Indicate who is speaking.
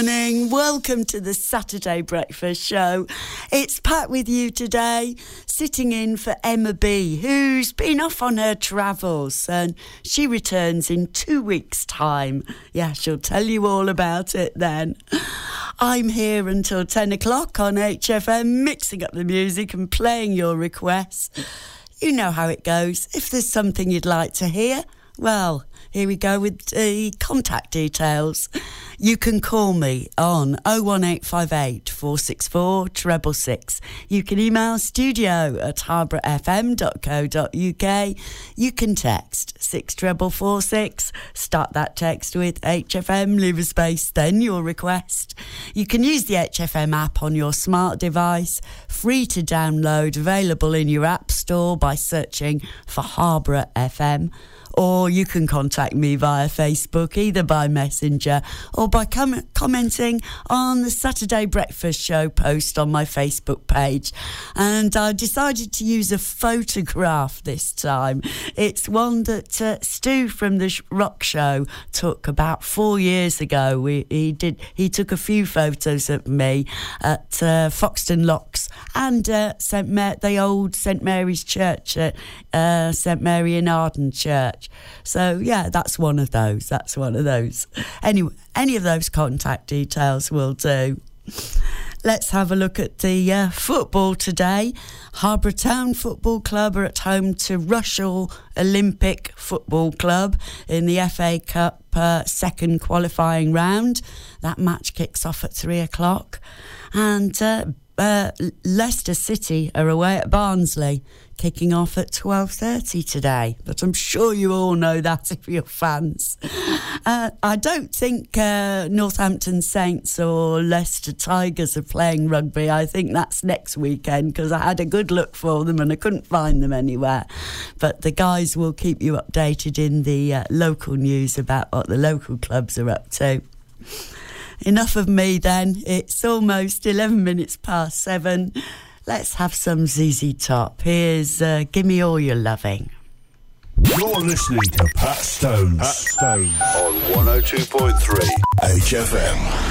Speaker 1: Morning. Welcome to the Saturday Breakfast Show. It's Pat with you today, sitting in for Emma B, who's been off on her travels, and she returns in 2 weeks' time. Yeah, she'll tell you all about it then. I'm here until 10 o'clock on HFM, mixing up the music and playing your requests. You know how it goes. If there's something you'd like to hear, well, here we go with the contact details. You can call me on 01858 464 666. You can email studio@harbourfm.co.uk. You can text 64446. Start that text with HFM, leave a space, then your request. You can use the HFM app on your smart device. Free to download, available in your app store by searching for Harbour FM. Or you can contact me via Facebook, either by Messenger or by commenting on the Saturday Breakfast Show post on my Facebook page. And I decided to use a photograph this time. It's one that Stu from the Rock Show took about 4 years ago. He took a few photos of me at Foxton Locks and the old St Mary's Church at St Mary in Arden Church. So, yeah, that's one of those. Anyway, any of those contact details will do. Let's have a look at the football today. Harbour Town Football Club are at home to Rushall Olympic Football Club in the FA Cup second qualifying round. That match kicks off at 3 o'clock. And Leicester City are away at Barnsley, kicking off at 12:30 today. But I'm sure you all know that if you're fans. I don't think Northampton Saints or Leicester Tigers are playing rugby. I think that's next weekend, because I had a good look for them and I couldn't find them anywhere. But the guys will keep you updated in the local news about what the local clubs are up to. Enough of me then. It's almost 11 minutes past 7. Let's have some ZZ Top. Here's Gimme All Your Loving.
Speaker 2: You're listening to Pat Stones. On 102.3 HFM.